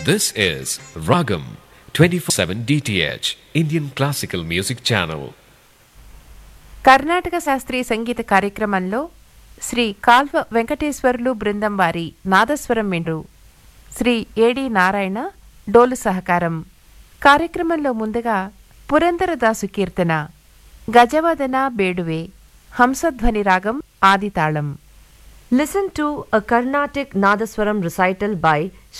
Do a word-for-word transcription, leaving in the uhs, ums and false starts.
This is Ragam twenty-four seven D T H Indian Classical Music Channel. Karnataka శాస్త్రీయ సంగీత కార్యక్రమంలో శ్రీ కాల్వ వెంకటేశ్వర్లు బృందం వారి నాదస్వరం విండ్రు. శ్రీ ఏడి నారాయణ డోలు సహకారం. కార్యక్రమంలో ముందుగా పురందరదాసు కీర్తన గజవదన బేడువే హంసధ్వని రాగం ఆదితాళం. Listen to a Carnatic Nadaswaram recital by